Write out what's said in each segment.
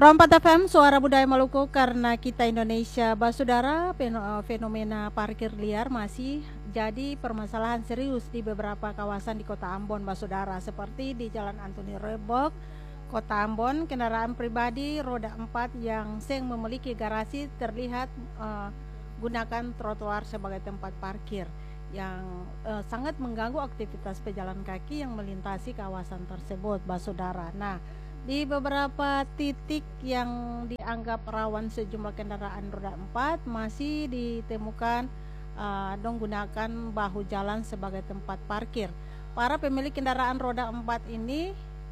Rompat FM, Suara Budaya Maluku, karena kita Indonesia. Basudara, fenomena parkir liar masih jadi permasalahan serius di beberapa kawasan di Kota Ambon, Basudara, seperti di Jalan Antoni Rebok, Kota Ambon. Kendaraan pribadi roda 4 yang seng memiliki garasi terlihat gunakan trotoar sebagai tempat parkir yang sangat mengganggu aktivitas pejalan kaki yang melintasi kawasan tersebut, Basudara. Nah, di beberapa titik yang dianggap rawan sejumlah kendaraan roda 4 masih ditemukan dong gunakan bahu jalan sebagai tempat parkir. Para pemilik kendaraan roda 4 ini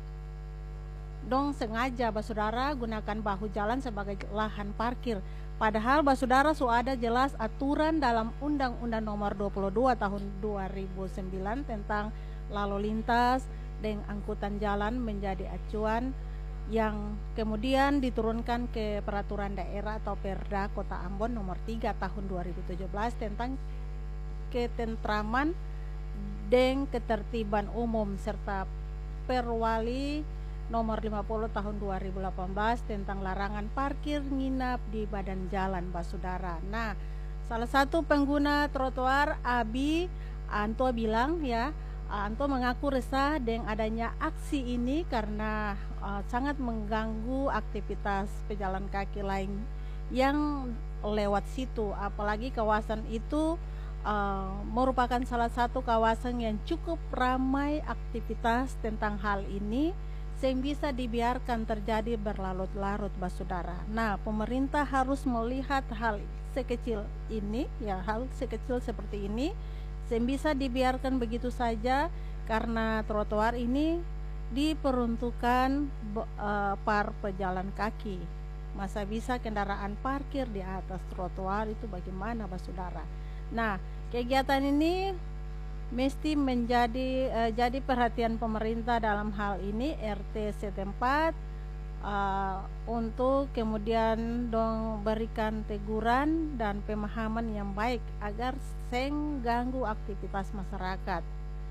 dong sengaja, Basudara, gunakan bahu jalan sebagai lahan parkir. Padahal, Basudara, sudah jelas aturan dalam Undang-Undang Nomor 22 Tahun 2009 tentang lalu lintas dan angkutan jalan menjadi acuan yang kemudian diturunkan ke peraturan daerah atau Perda Kota Ambon Nomor 3 Tahun 2017 tentang ketentraman dan ketertiban umum serta Perwali Nomor 50 Tahun 2018 tentang larangan parkir nginap di badan jalan, Basudara. Nah, salah satu pengguna trotoar Abi Anto bilang Anto mengaku resah dengan adanya aksi ini karena sangat mengganggu aktivitas pejalan kaki lain yang lewat situ. Apalagi kawasan itu merupakan salah satu kawasan yang cukup ramai aktivitas tentang hal ini, yang bisa dibiarkan terjadi berlarut-larut, Basudara. Nah, pemerintah harus melihat hal sekecil ini, hal sekecil seperti ini yang bisa dibiarkan begitu saja, karena trotoar ini diperuntukkan para pejalan kaki. Masa bisa kendaraan parkir di atas trotoar, itu bagaimana, Basudara? Nah, kegiatan ini mesti menjadi jadi perhatian pemerintah dalam hal ini, RT setempat, untuk kemudian dong berikan teguran dan pemahaman yang baik agar seng ganggu aktivitas masyarakat.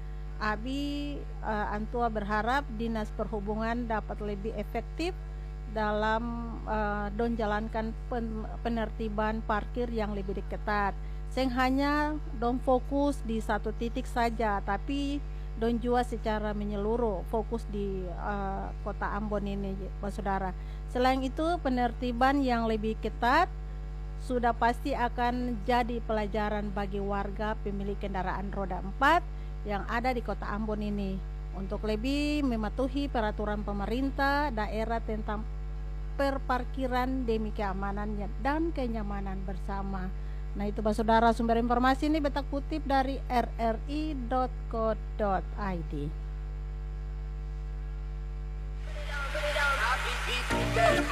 Abi Antua berharap Dinas Perhubungan dapat lebih efektif dalam don jalankan penertiban parkir yang lebih ketat. Seng hanya dong fokus di satu titik saja, tapi don juga secara menyeluruh fokus di Kota Ambon ini, Saudara. Selain itu, penertiban yang lebih ketat sudah pasti akan jadi pelajaran bagi warga pemilik kendaraan roda 4 yang ada di Kota Ambon ini untuk lebih mematuhi peraturan pemerintah daerah tentang perparkiran demi keamanannya dan kenyamanan bersama. Nah, itu, Saudara, sumber informasi ini beta kutip dari rri.co.id.